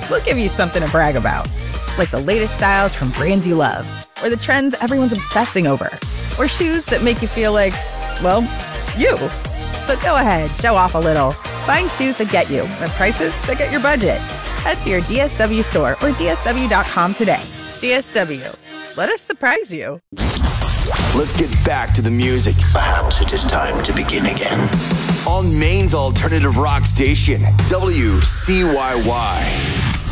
We'll give you something to brag about, like the latest styles from brands you love, or the trends everyone's obsessing over, or shoes that make you feel like, well, you. So go ahead, show off a little. Find shoes that get you at prices that get your budget. Head to your DSW store or DSW.com today. DSW. Let us surprise you. Let's get back to the music. Perhaps it is time to begin again. On Maine's alternative rock station, WCYY.